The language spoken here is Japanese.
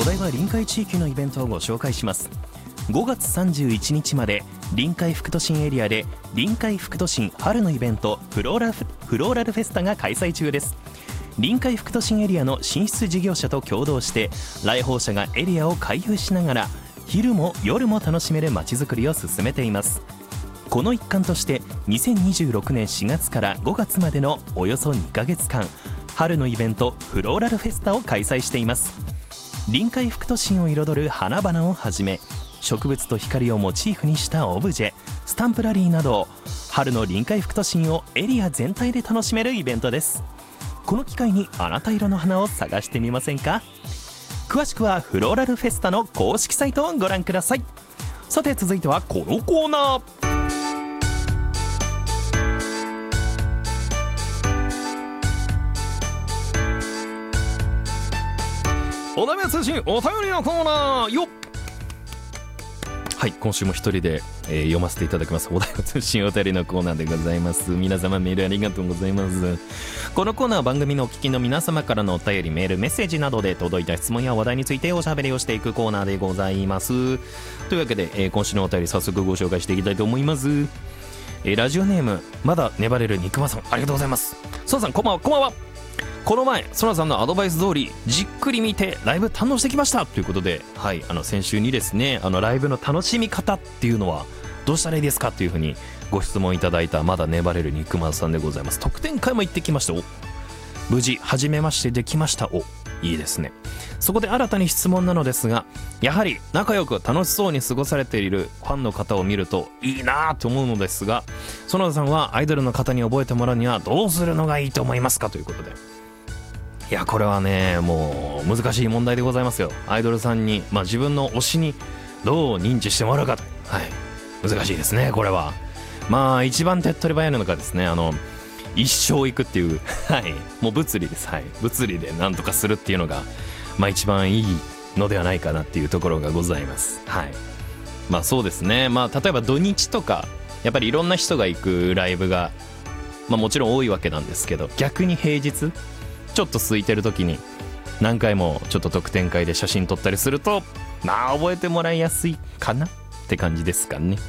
台場臨海地域のイベントをご紹介します。5月31日まで臨海副都心エリアで臨海副都心春のイベントフローラルフェスタが開催中です。臨海副都心エリアの進出事業者と共同して来訪者がエリアを回遊しながら昼も夜も楽しめるまちづくりを進めています。この一環として2026年4月から5月までのおよそ2ヶ月間春のイベントフローラルフェスタを開催しています。臨海副都心を彩る花々をはじめ植物と光をモチーフにしたオブジェ、スタンプラリーなど春の臨海副都心をエリア全体で楽しめるイベントです。この機会にあなた色の花を探してみませんか？詳しくはフローラルフェスタの公式サイトをご覧ください。さて続いてはこのコーナー。おだめ通信お便りのコーナーよっ。はい、今週も一人で、読ませていただきますおだめ通信お便りのコーナーでございます。皆様メールありがとうございます。このコーナーは番組のお聞きの皆様からのお便り、メール、メッセージなどで届いた質問や話題についておしゃべりをしていくコーナーでございます。というわけで、今週のお便り早速ご紹介していきたいと思います。ラジオネームまだ粘れる肉まさん、ありがとうございます。ソラさんこんばんは。こんばんは。この前ソラさんのアドバイス通りじっくり見てライブ堪能してきましたということで、はい、先週にですねライブの楽しみ方っていうのはどうしたらいいですかっていうふうにご質問いただいたまだ粘れる肉まんさんでございます。特典会も行ってきました。お無事初めましてできました。おいいですね。そこで新たに質問なのですが、やはり仲良く楽しそうに過ごされているファンの方を見るといいなと思うのですが、園田さんはアイドルの方に覚えてもらうにはどうするのがいいと思いますかということで、いやこれはねもう難しい問題でございますよ。アイドルさんに、自分の推しにどう認知してもらうかと、はい、難しいですねこれは。一番手っ取り早いのがですね一生行くっていうはいもう物理です。はい物理でなんとかするっていうのが一番いいのではないかなっていうところがございます。はいそうですね。例えば土日とかやっぱりいろんな人が行くライブがもちろん多いわけなんですけど、逆に平日ちょっと空いてる時に何回もちょっと特典会で写真撮ったりすると覚えてもらいやすいかなって感じですかね。